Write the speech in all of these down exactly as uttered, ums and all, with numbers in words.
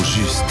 juste.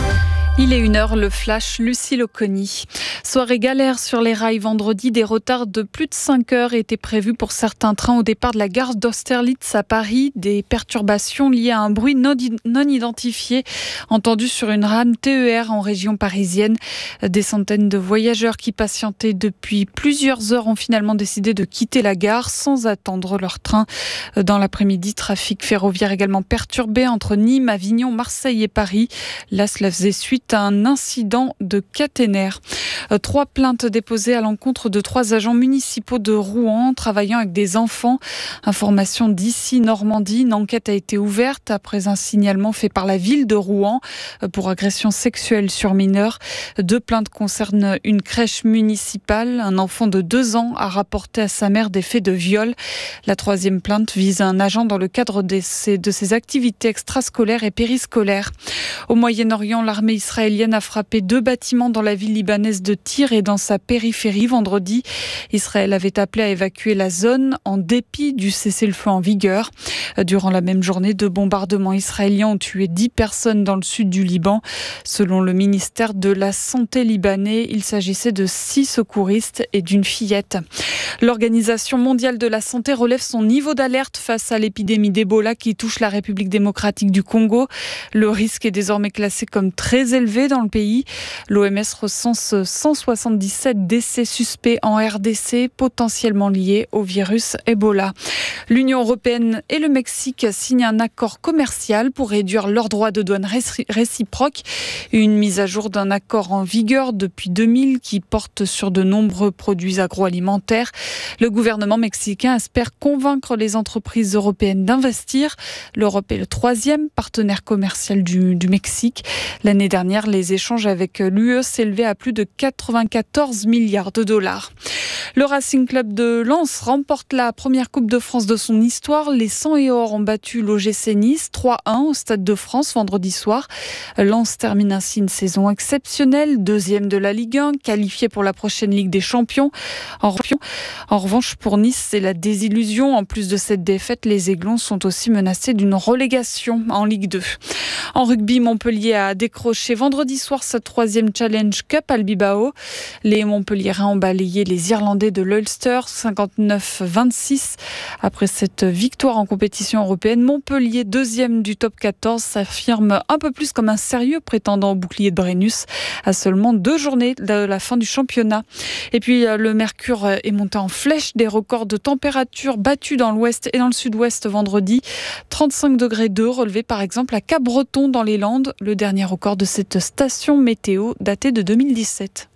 Il est une heure, le flash, Lucille Oconi. Soirée galère sur les rails vendredi. Des retards de plus de cinq heures étaient prévus pour certains trains au départ de la gare d'Austerlitz à Paris. Des perturbations liées à un bruit non, non identifié entendu sur une rame T E R en région parisienne. Des centaines de voyageurs qui patientaient depuis plusieurs heures ont finalement décidé de quitter la gare sans attendre leur train. Dans l'après-midi, trafic ferroviaire également perturbé entre Nîmes, Avignon, Marseille et Paris. Là, cela faisait suite à un incident de caténaire. Trois plaintes déposées à l'encontre de trois agents municipaux de Rouen travaillant avec des enfants. Information d'ici Normandie, une enquête a été ouverte après un signalement fait par la ville de Rouen pour agression sexuelle sur mineurs. Deux plaintes concernent une crèche municipale. Un enfant de deux ans a rapporté à sa mère des faits de viol. La troisième plainte vise un agent dans le cadre de ses, de ses activités extrascolaires et périscolaires. Au Moyen-Orient, l'armée israélienne a frappé deux bâtiments dans la ville libanaise de Tyr et dans sa périphérie vendredi. Israël avait appelé à évacuer la zone en dépit du cessez-le-feu en vigueur. Durant la même journée, deux bombardements israéliens ont tué dix personnes dans le sud du Liban. Selon le ministère de la Santé libanais, il s'agissait de six secouristes et d'une fillette. L'Organisation mondiale de la santé relève son niveau d'alerte face à l'épidémie d'Ebola qui touche la République démocratique du Congo. Le risque est désormais classé comme très élevé dans le pays. L'O M S recense cent soixante-dix-sept décès suspects en R D C, potentiellement liés au virus Ebola. L'Union européenne et le Mexique signent un accord commercial pour réduire leurs droits de douane réciproques. Une mise à jour d'un accord en vigueur depuis deux mille qui porte sur de nombreux produits agroalimentaires. Le gouvernement mexicain espère convaincre les entreprises européennes d'investir. L'Europe est le troisième partenaire commercial du, du Mexique. L'année dernière, les échanges avec l'U E s'élevaient à plus de quatre-vingt-quatorze milliards de dollars. Le Racing Club de Lens remporte la première Coupe de France de son histoire. Les cent et or ont battu l'O G C Nice trois un au Stade de France vendredi soir. Lens termine ainsi une saison exceptionnelle, deuxième de la Ligue un, qualifié pour la prochaine Ligue des Champions. En, en revanche, pour Nice, c'est la désillusion. En plus de cette défaite, les Aiglons sont aussi menacés d'une relégation en Ligue deux. En rugby, Montpellier a décroché vendredi soir sa troisième Challenge Cup à Bilbao. Les Montpelliérains ont balayé les Irlandais de l'Ulster, cinquante-neuf vingt-six. Après cette victoire en compétition européenne, Montpellier, deuxième du top quatorze, s'affirme un peu plus comme un sérieux prétendant au bouclier de Brennus, à seulement deux journées de la fin du championnat. Et puis le mercure est monté en flèche, des records de température battus dans l'ouest et dans le sud-ouest vendredi. trente-cinq degrés deux relevés par exemple à Cap-Breton dans les Landes, le dernier record de cette station météo daté de deux mille dix-sept.